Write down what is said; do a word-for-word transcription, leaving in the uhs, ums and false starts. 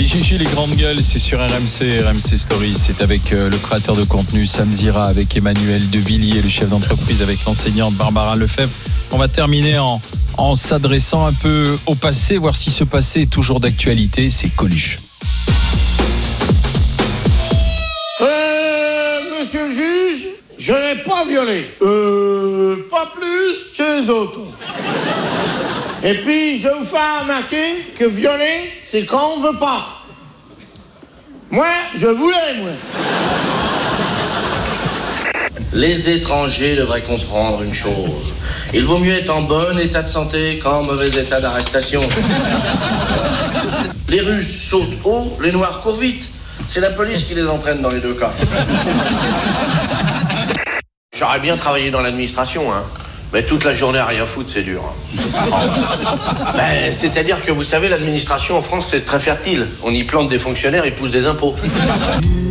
Les Gigi, les grandes gueules, c'est sur R M C, R M C Story. C'est avec euh, le créateur de contenu Sam Zira, avec Emmanuel Devilliers, le chef d'entreprise, avec l'enseignante Barbara Lefebvre. On va terminer en, en s'adressant un peu au passé, voir si ce passé est toujours d'actualité. C'est Coluche. Euh, monsieur le juge, je n'ai pas violé. Euh, pas plus chez les autres. Et puis, je vous fais remarquer que violer, c'est quand on veut pas. Moi, je voulais, moi. Les étrangers devraient comprendre une chose. Il vaut mieux être en bon état de santé qu'en mauvais état d'arrestation. Les Russes sautent haut, les Noirs courent vite. C'est la police qui les entraîne dans les deux cas. J'aurais bien travaillé dans l'administration, hein. Mais toute la journée à rien foutre, c'est dur. Ben, c'est-à-dire que vous savez, l'administration en France, c'est très fertile. On y plante des fonctionnaires, ils poussent des impôts.